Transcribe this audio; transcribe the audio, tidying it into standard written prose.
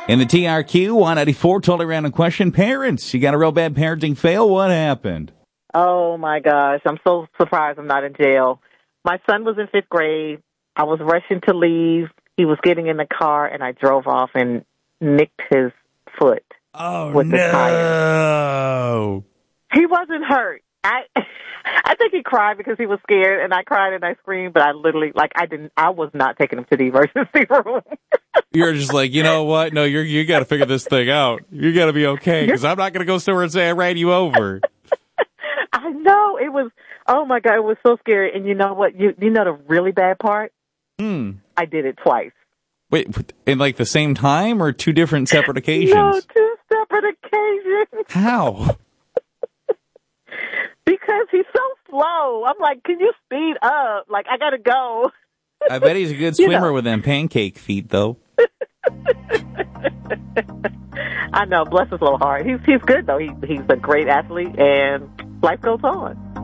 In the TRQ 194 totally random question, parents, you got a real bad parenting fail. What happened? Oh, my gosh. I'm so surprised I'm not in jail. My son was in 5th grade. I was rushing to leave. He was getting in the car, and I drove off and nicked his foot with the tire. He wasn't hurt. I think he cried because he was scared, and I cried and I screamed, but I literally, I was not taking him to the emergency room. You're just like, you know what? No, you got to figure this thing out. You got to be okay, because I'm not going to go somewhere and say I ran you over. I know. It was, oh, my God, it was so scary. And you know what? You know the really bad part? I did it twice. Wait, in like the same time or two different separate occasions? No, two separate occasions. How? Because he's so slow. I'm like, can you speed up? Like, I got to go. I bet he's a good swimmer with them pancake feet, though. I know. Bless his little heart. He's good, though. He's a great athlete, and life goes on.